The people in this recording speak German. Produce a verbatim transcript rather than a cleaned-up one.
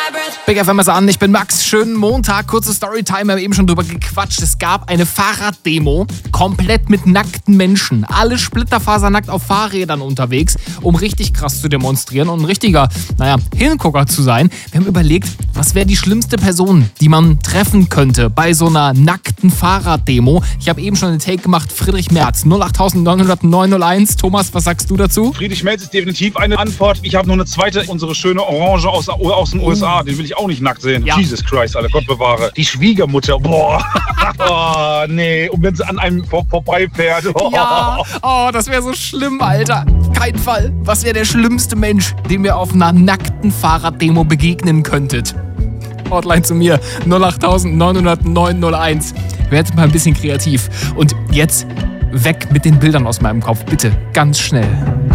Big F M ist an, ich bin Max. Schönen Montag, kurze Storytime, wir haben eben schon drüber gequatscht. Es gab eine Fahrraddemo, komplett mit nackten Menschen. Alle splitterfasernackt auf Fahrrädern unterwegs, um richtig krass zu demonstrieren und ein richtiger, naja, Hingucker zu sein. Wir haben überlegt, was wäre die schlimmste Person, die man treffen könnte bei so einer nackten Fahrraddemo. Ich habe eben schon einen Take gemacht, Friedrich Merz, null acht neun null null neun null eins. Thomas, was sagst du dazu? Friedrich Merz ist definitiv eine Antwort. Ich habe noch eine zweite, unsere schöne Orange aus, aus den U S A. Den will ich auch nicht nackt sehen. Ja. Jesus Christ, Alter, Gott bewahre. Die Schwiegermutter, boah. Oh, nee. Und wenn sie an einem vor, vorbeifährt. Oh. Ja, oh, das wäre so schlimm, Alter. Kein Fall. Was wäre der schlimmste Mensch, dem ihr auf einer nackten Fahrraddemo begegnen könntet? Hotline zu mir, null acht neun null null neun null eins. Werdet mal ein bisschen kreativ. Und jetzt weg mit den Bildern aus meinem Kopf. Bitte, ganz schnell.